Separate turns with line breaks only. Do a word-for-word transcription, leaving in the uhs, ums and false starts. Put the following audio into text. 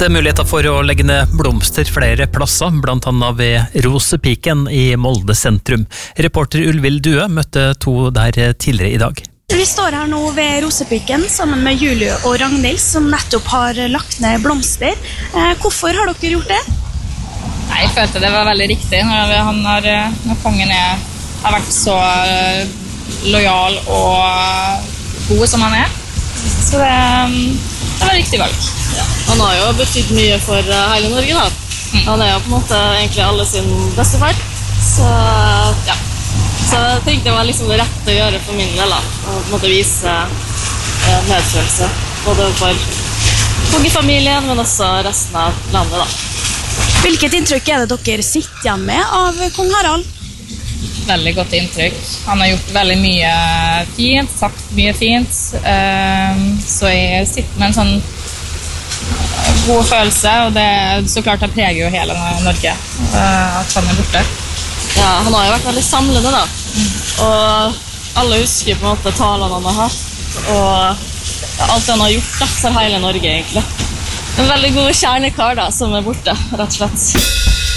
Det er muligheter for å legge ned blomster flere plasser, blant annet ved Rosepiken i Molde sentrum. Reporter Ulvild Due møtte to der tidligere i dag.
Vi står her nå ved Rosepiken sammen med Julie og Ragnhild, som nettopp har lagt ned blomster. Hvorfor har dere gjort det?
Nei, jeg følte det var veldig riktig når, han har, når kongen er, har vært så lojal og god som han er. Så det, det var riktig valg.
Ja, han har jo betydd mye for hele Norge da. Mm. Han er jo på en måte egentlig alle sin bestefar. Så ja, så jeg tenkte det var liksom det rette å gjøre for min del da. Og på en måte vise medfølelse, både for kongefamilien, men også resten av landet da.
Hvilket inntrykk er det dere sitter igjen med av kong Harald?
Veldig godt inntrykk. Han har gjort veldig mye fint, sagt mye fint. Så jeg sitter med en sånn god følelse, og det så klart det preger jo hele Norge at han er borte.
Ja, han har jo vært veldig samlende da. Og alle husker på en måte talene han har hatt, og alt han har gjort da, for hele Norge egentlig. En veldig god kjernekar da, som er borte, rett og slett.